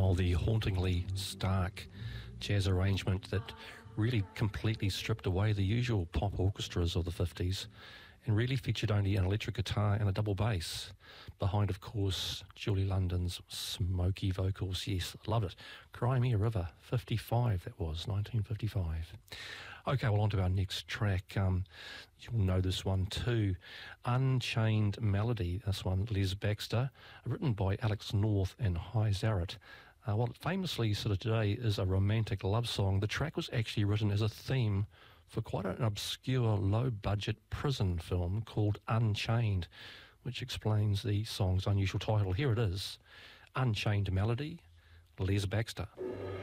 Wow, the hauntingly stark jazz arrangement that really completely stripped away the usual pop orchestras of the 50s and really featured only an electric guitar and a double bass. Behind, of course, Julie London's smoky vocals. Yes, love it. Cry Me a River, 55 that was, 1955. Okay, well, on to our next track. You'll know this one too. Unchained Melody, this one, Les Baxter, written by Alex North and Hy Zarrett. Well, famously sort of today is a romantic love song. The track was actually written as a theme for quite an obscure, low-budget prison film called Unchained, which explains the song's unusual title. Here it is, Unchained Melody, Les Baxter.